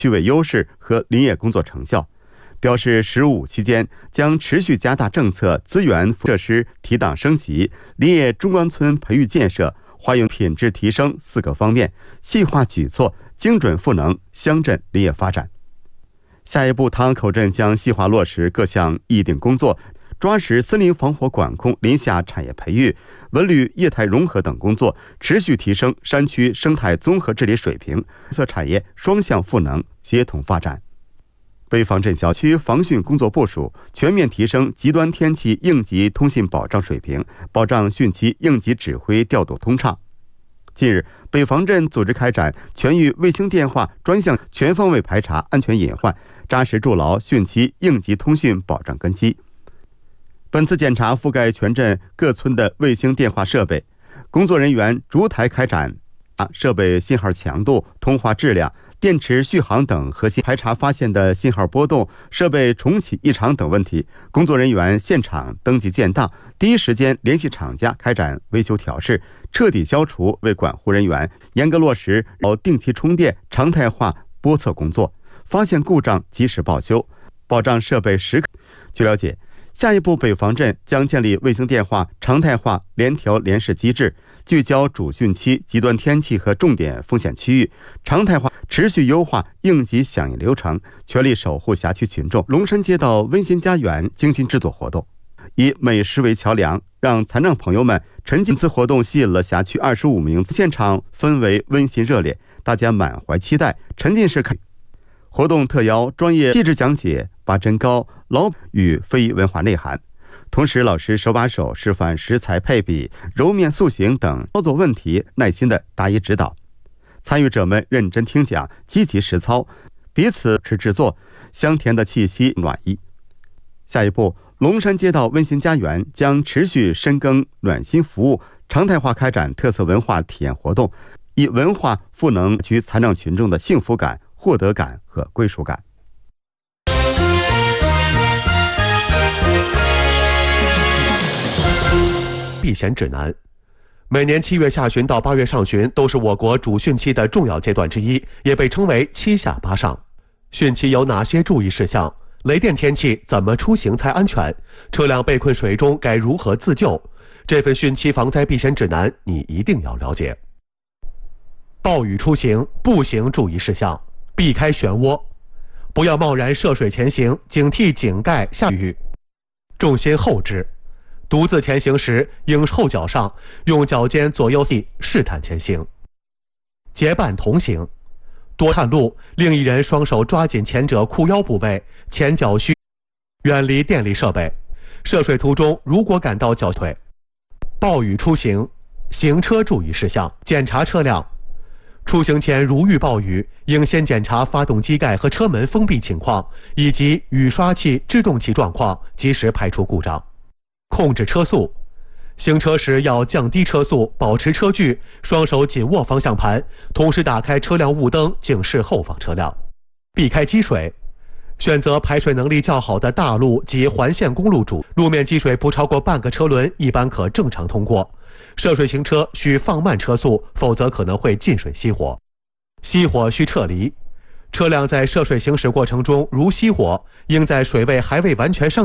区委优势和林业工作成效，表示“十五”期间将持续加大政策、资源设施提档升级、林业中关村培育建设、花园品质提升4个方面，细化举措，精准赋能乡镇林业发展。下一步，唐河口镇将细化落实各项议定工作，抓实森林防火管控、林下产业培育、文旅业态融合等工作，持续提升山区生态综合治理水平，色产业双向赋能，协同发展。北方镇小区防汛工作部署，全面提升极端天气应急通信保障水平，保障汛期应急指挥调度通畅。近日，北方镇组织开展全域卫星电话专项全方位排查安全隐患，扎实筑牢汛期应急通讯保障根基。本次检查覆盖全镇各村的卫星电话设备，工作人员逐台开展设备信号强度、通话质量、电池续航等核心排查发现的信号波动、设备重启异常等问题。工作人员现场登记建档，第一时间联系厂家开展维修调试，彻底消除为管护人员，严格落实定期充电、常态化播测工作，发现故障及时报修，保障设备时刻。据了解，下一步北方镇将建立卫星电话常态化联调联试机制，聚焦主汛期极端天气和重点风险区域，常态化持续优化应急响应流程，全力守护辖区群众。龙山街道温馨家园精心制作活动，以美食为桥梁，让残障朋友们沉浸。此活动吸引了辖区25名，现场氛围温馨热烈，大家满怀期待，沉浸式看。活动特邀专业细致讲解八珍糕、老与非文化内涵，同时老师手把手示范食材配比、揉面塑形等操作问题，耐心的答疑指导。参与者们认真听讲，积极实操，彼此制作，香甜的气息暖意。下一步，龙山街道温馨家园将持续深耕暖心服务，常态化开展特色文化体验活动，以文化赋能区残障群众的幸福感、获得感和归属感。 避险指南。每年7月下旬到8月上旬都是我国主汛期的重要阶段之一，也被称为7下8上。汛期有哪些注意事项？雷电天气怎么出行才安全？车辆被困水中该如何自救？这份汛期防灾避险指南你一定要了解。暴雨出行步行注意事项：避开漩涡，不要贸然涉水前行，警惕井盖下雨，重心后置。独自前行时，应后脚上，用脚尖左右试探前行。结伴同行，多看路，另一人双手抓紧前者裤腰部位，前脚须远离电力设备。涉水途中，如果感到脚腿。暴雨出行，行车注意事项：检查车辆。出行前如遇暴雨，应先检查发动机盖和车门封闭情况，以及雨刷器、制动器状况，及时排除故障。控制车速，行车时要降低车速，保持车距，双手紧握方向盘，同时打开车辆雾灯，警示后方车辆。避开积水，选择排水能力较好的大路及环线公路路面积水不超过半个车轮，一般可正常通过。涉水行车需放慢车速，否则可能会进水熄火。熄火需撤离，车辆在涉水行驶过程中如熄火，应在水位还未完全上